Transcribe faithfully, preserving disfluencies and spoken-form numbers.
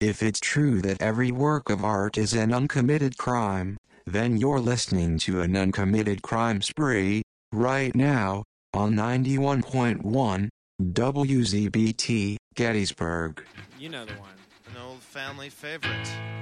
If it's true that every work of art is an uncommitted crime, then you're listening to an uncommitted crime spree, right now, on ninety-one point one, W Z B T, Gettysburg. You know the one. An old family favorite.